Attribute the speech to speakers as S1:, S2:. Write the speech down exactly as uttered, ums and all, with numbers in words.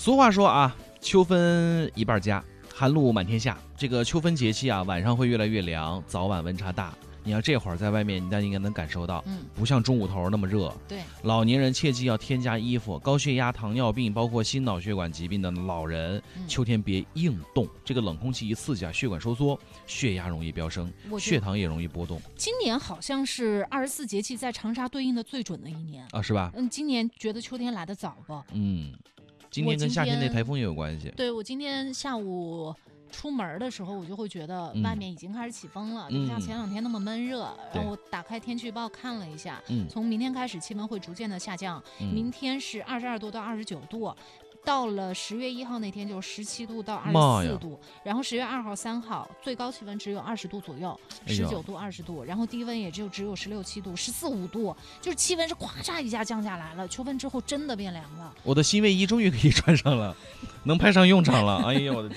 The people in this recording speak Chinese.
S1: 俗话说啊，秋分一半佳，寒露满天下。这个秋分节气啊，晚上会越来越凉，早晚温差大。你要这会儿在外面，大家应该能感受到，
S2: 嗯，
S1: 不像中午头那么热。
S2: 对，
S1: 老年人切记要添加衣服。高血压、糖尿病，包括心脑血管疾病的老人，
S2: 嗯
S1: 秋天别硬冻。这个冷空气一刺激啊，血管收缩，血压容易飙升，
S2: 我觉得
S1: 血糖也容易波动
S2: 今年好像是二十四节气在长沙对应的最准的一年。
S1: 啊，是吧？
S2: 嗯，今年觉得秋天来得早吧？
S1: 嗯，今天跟夏天那台风也有关系。
S2: 对，我今天下午出门的时候，我就会觉得外面已经开始起风了，
S1: 嗯、
S2: 就不像前两天那么闷热。
S1: 对
S2: 然后我打开天气预报看了一下，
S1: 嗯，
S2: 从明天开始气温会逐渐的下降，
S1: 嗯、
S2: 明天是二十二度到二十九度。到了十月一号那天就十七度到二十四度，然后十月二号、三号最高气温只有二十度左右，十九度、二十度，然后低温也就只有十六七度、十四五度，就是气温是咵嚓一下降下来了。秋分之后真的变凉了，
S1: 我的新卫衣终于可以穿上了，能派上用场了。哎呀，我的天！